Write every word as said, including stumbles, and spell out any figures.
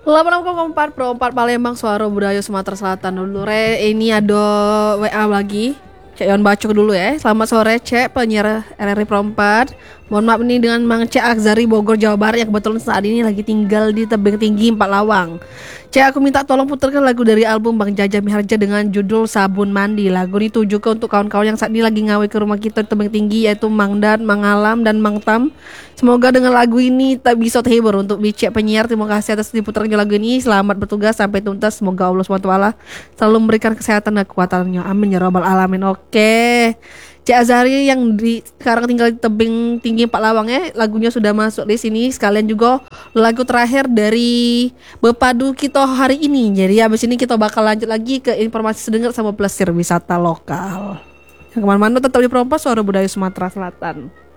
delapan enam empat Pro empat Palembang Suara Budaya Sumatera Selatan dulu re. Ini ada W A lagi. Cek Yon bacok dulu ya. Selamat sore Cek penyiar R R I Pro empat. Mohon maaf ini dengan Mang Cek Akzari Bogor Jawa Barat yang kebetulan saat ini lagi tinggal di Tebing Tinggi Empat Lawang. Cek aku minta tolong putarkan lagu dari album Bang Jaja Miharja dengan judul Sabun Mandi. Lagu ini tujukan untuk kawan-kawan yang saat ini lagi ngawe ke rumah kita di Tebing Tinggi, yaitu Mang Dan, Mang Alam, dan Mang Tam. Semoga dengan lagu ini tak bisa terhibur. Untuk Bicek penyiar, terima kasih atas diputarnya lagu ini. Selamat bertugas sampai tuntas. Semoga Allah subhanahu wa taala selalu memberikan kesehatan dan kekuatannya. Amin ya rabbal alamin. Oke, Cik Azhari yang di sekarang tinggal di Tebing Tinggi Empat Lawang ya, lagunya sudah masuk di sini. Sekalian juga lagu terakhir dari Bepadu kita hari ini. Jadi habis ini kita bakal lanjut lagi ke informasi sedengar sama plesir wisata lokal. Yang kemana-mana tetap di Pro empat Suara Budaya Sumatera Selatan.